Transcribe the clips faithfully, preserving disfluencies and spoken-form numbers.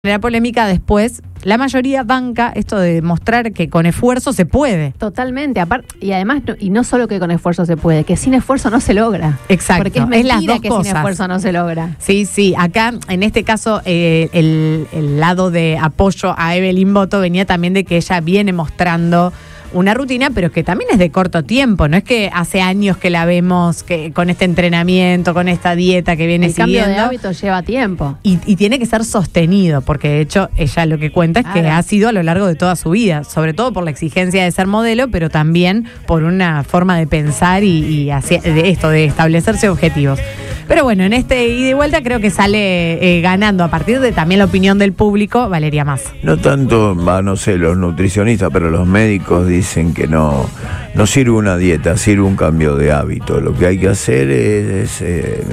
La polémica después, la mayoría banca esto de mostrar que con esfuerzo se puede. Totalmente, aparte, y además, no, y no solo que con esfuerzo se puede, que sin esfuerzo no se logra. Exacto, porque es mentira es las dos que cosas. Sin esfuerzo no se logra. Sí, sí, acá en este caso eh, el, el lado de apoyo a Evelyn Boto venía también de que ella viene mostrando una rutina, pero que también es de corto tiempo, no es que hace años que la vemos que con este entrenamiento, con esta dieta que viene el siguiendo. El cambio de hábitos lleva tiempo. Y, y tiene que ser sostenido, porque de hecho ella lo que cuenta es Claro. que ha sido a lo largo de toda su vida, sobre todo por la exigencia de ser modelo, pero también por una forma de pensar y, y hacia, de esto, de establecerse objetivos. Pero bueno, en este ida y vuelta creo que sale eh, ganando a partir de también la opinión del público Valeria Massa. No tanto, va, no sé, los nutricionistas, pero los médicos dicen que no, no sirve una dieta, sirve un cambio de hábito. Lo que hay que hacer es, es eh,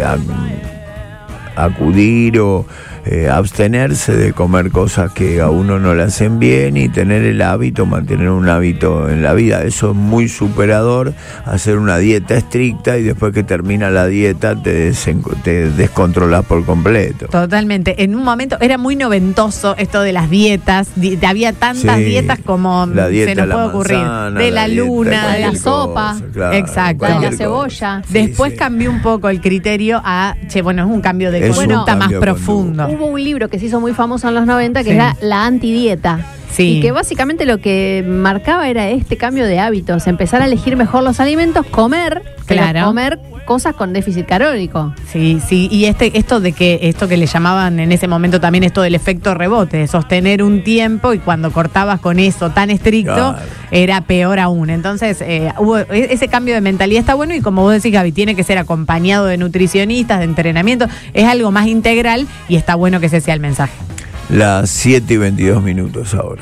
acudir o eh, abstenerse de comer cosas que a uno no le hacen bien y tener el hábito, mantener un hábito en la vida. Eso es muy superador, hacer una dieta estricta y después que termina la dieta te, desen- te descontrolas por completo. Totalmente. En un momento era muy noventoso esto de las dietas. Di- había tantas Sí, dietas como la dieta se nos de la puede ocurrir. manzana, de la la dieta luna, de cualquier la cosa, sopa. claro, Exacto. La de la cualquier cebolla. cosa. Después Sí, sí. cambió un poco el criterio a, che, bueno, es un cambio de Es un conducta más cambio de profundo. Hubo un libro que se hizo muy famoso en los noventa que Sí. era La Antidieta. Sí. Y que básicamente lo que marcaba era este cambio de hábitos, empezar a elegir mejor los alimentos, comer, pero Claro. comer cosas con déficit calórico. Sí, sí, y este, esto de que, esto que le llamaban en ese momento también esto del efecto rebote, de sostener un tiempo y cuando cortabas con eso tan estricto, Claro. era peor aún. Entonces, eh, hubo e- ese cambio de mentalidad está bueno y como vos decís, Gaby, tiene que ser acompañado de nutricionistas, de entrenamiento, es algo más integral y está bueno que ese sea el mensaje. Las siete y veintidós minutos ahora.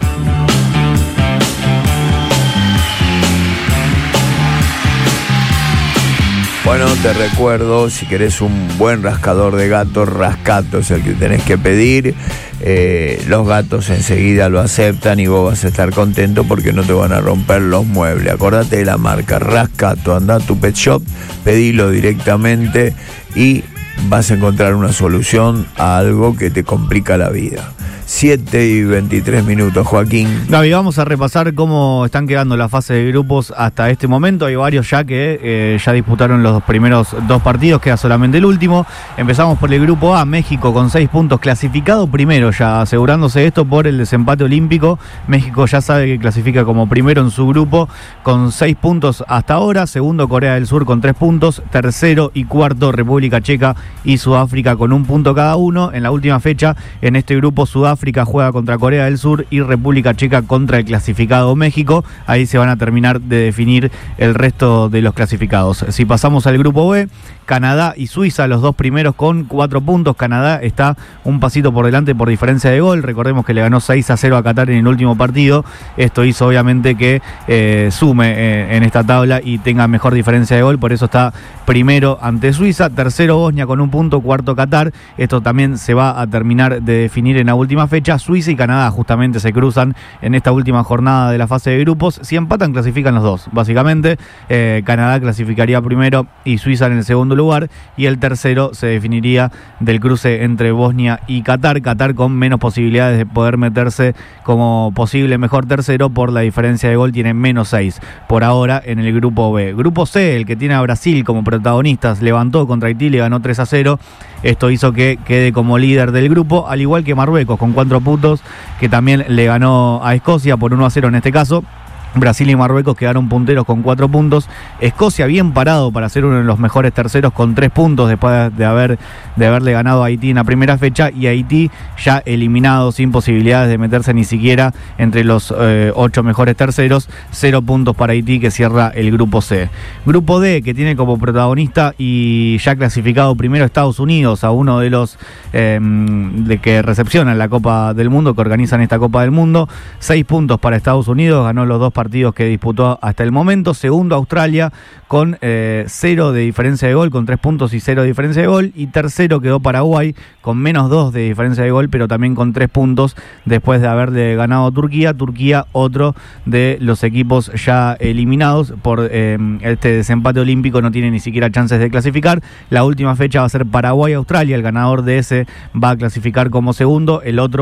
Bueno, te recuerdo, si querés un buen rascador de gatos, Rascato es el que tenés que pedir. Eh, los gatos enseguida lo aceptan y vos vas a estar contento porque no te van a romper los muebles. Acordate de la marca Rascato, anda a tu pet shop, pedilo directamente y vas a encontrar una solución a algo que te complica la vida. siete y veintitrés minutos, Joaquín. Gaby, vamos a repasar cómo están quedando la fase de grupos hasta este momento. Hay varios ya que eh, ya disputaron los primeros dos partidos, queda solamente el último. Empezamos por el grupo A, México con seis puntos, clasificado primero ya, asegurándose esto por el desempate olímpico. México ya sabe que clasifica como primero en su grupo con seis puntos hasta ahora. Segundo, Corea del Sur con tres puntos. Tercero y cuarto, República Checa y Sudáfrica con un punto cada uno. En la última fecha, en este grupo, Sudáfrica juega contra Corea del Sur y República Checa contra el clasificado México. Ahí se van a terminar de definir el resto de los clasificados. Si pasamos al grupo B, Canadá y Suiza, los dos primeros con cuatro puntos. Canadá está un pasito por delante por diferencia de gol. Recordemos que le ganó seis a cero a Qatar en el último partido. Esto hizo obviamente que eh, sume eh, en esta tabla y tenga mejor diferencia de gol. Por eso está primero ante Suiza. Tercero Bosnia con un punto. Cuarto Qatar. Esto también se va a terminar de definir en la última fecha. Suiza y Canadá justamente se cruzan en esta última jornada de la fase de grupos. Si empatan, clasifican los dos. Básicamente, eh, Canadá clasificaría primero y Suiza en el segundo lugar. Y el tercero se definiría del cruce entre Bosnia y Qatar. Qatar con menos posibilidades de poder meterse como posible mejor tercero por la diferencia de gol. Tiene menos seis por ahora en el grupo B. Grupo C, el que tiene a Brasil como protagonistas, levantó contra Haití, le ganó tres a cero. Esto hizo que quede como líder del grupo, al igual que Marruecos con cuatro puntos, que también le ganó a Escocia por uno a cero en este caso. Brasil y Marruecos quedaron punteros con cuatro puntos. Escocia bien parado para ser uno de los mejores terceros con tres puntos después de haber de haberle ganado a Haití en la primera fecha, y Haití ya eliminado sin posibilidades de meterse ni siquiera entre los eh, ocho mejores terceros. Cero puntos para Haití, que cierra el grupo C. Grupo D, que tiene como protagonista y ya clasificado primero Estados Unidos, a uno de los eh, de que recepcionan la Copa del Mundo, que organizan esta Copa del Mundo. Seis puntos para Estados Unidos, ganó los dos partidos partidos que disputó hasta el momento. Segundo, Australia, con eh, cero de diferencia de gol, con tres puntos y cero de diferencia de gol. Y tercero quedó Paraguay, con menos dos de diferencia de gol, pero también con tres puntos después de haberle ganado a Turquía. Turquía, otro de los equipos ya eliminados por eh, este desempate olímpico, no tiene ni siquiera chances de clasificar. La última fecha va a ser Paraguay-Australia. El ganador de ese va a clasificar como segundo. El otro